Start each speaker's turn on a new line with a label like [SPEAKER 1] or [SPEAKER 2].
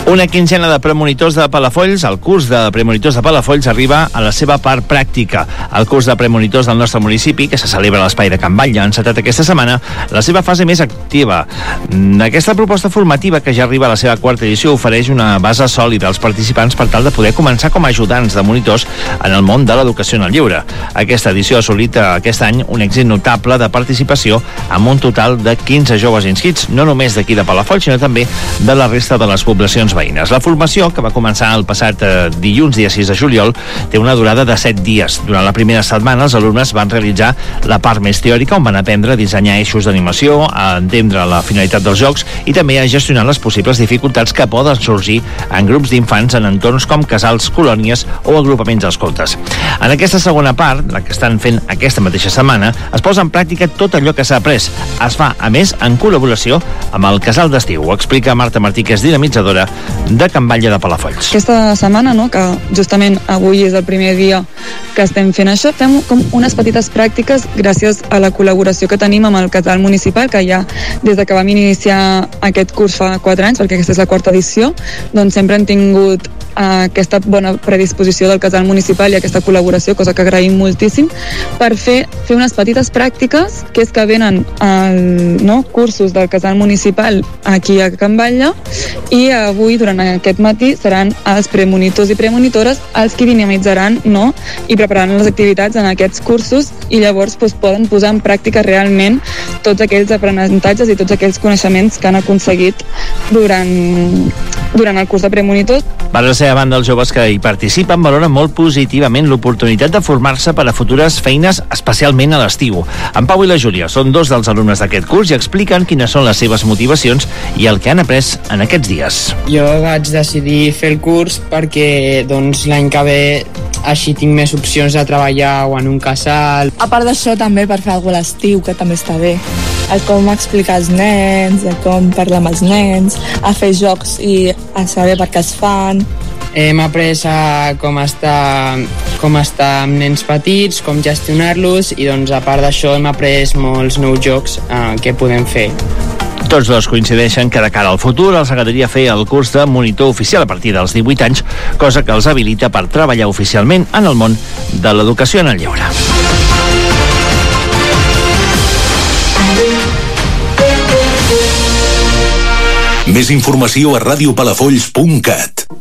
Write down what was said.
[SPEAKER 1] Una quinzena de premonitors de Palafolls, el curs de premonitors de Palafolls arriba a la seva part pràctica. El curs de premonitors del nostre municipi, que se celebra a l'Espai de Can Batlle, ha encetat aquesta setmana la seva fase més activa. Aquesta proposta formativa, que ja arriba a la seva quarta edició, ofereix una base sòlida als participants per tal de poder començar com a ajudants de monitors en el món de l'educació en el lleure. Aquesta edició ha assolit aquest any un èxit notable de participació amb un total de 15 joves inscrits, no només d'aquí de Palafolls, sinó també de la resta de les poblacions veïnes. La formació, que va començar el passat dilluns, dia 6 de juliol, té una durada de 7 dies. Durant la primera setmana, els alumnes van realitzar la part més teòrica, on van aprendre a dissenyar eixos d'animació, a entendre la finalitat dels jocs i també a gestionar les possibles dificultats que poden sorgir en grups d'infants en entorns com casals, colònies o agrupaments d'escoltes. En aquesta segona part, la que estan fent aquesta mateixa setmana, es posa en pràctica tot allò que s'ha après. Es fa, a més, en col·laboració amb el Casal d'Estiu. Ho explica Marta Martí, que és dinamitzadora de Can Batlle de Palafolls.
[SPEAKER 2] Aquesta setmana, que justament avui és el primer dia que estem fent això, fem com unes petites pràctiques gràcies a la col·laboració que tenim amb el Casal Municipal, que ja des de que vam iniciar aquest curs fa 4 anys, perquè aquesta és la quarta edició, doncs sempre hem tingut aquesta bona predisposició del Casal Municipal i aquesta col·laboració, cosa que agraïm moltíssim, per fer unes petites pràctiques, que és que venen cursos del Casal Municipal aquí a Can Batlle, i avui, durant aquest matí, seran els premonitors i premonitores els que dinamitzaran i prepararan les activitats en aquests cursos, i llavors poden posar en pràctica realment tots aquells aprenentatges i tots aquells coneixements que han aconseguit durant el curs de premonitors.
[SPEAKER 1] Per la seva banda, els joves que hi participen valoren molt positivament l'oportunitat de formar-se per a futures feines, especialment a l'estiu. En Pau i la Júlia són dos dels alumnes d'aquest curs i expliquen quines són les seves motivacions i el que han après en aquests dies.
[SPEAKER 3] Jo vaig decidir fer el curs perquè l'any que ve així tinc més opcions de treballar o en un casal.
[SPEAKER 4] A part d'això, també per fer alguna cosa a l'estiu, que també està bé. El com explicar als nens, el com parlar amb els nens, a fer jocs i a saber per què es fan.
[SPEAKER 3] Hem après com estar amb nens petits, com gestionar-los, i a part d'això hem après molts nous jocs que podem fer.
[SPEAKER 1] Tots dos coincideixen que de cara al futur els agradaria fer el curs de monitor oficial a partir dels 18 anys, cosa que els habilita per treballar oficialment en el món de l'educació en el lleure.
[SPEAKER 5] Més informació a radiopalafolls.cat.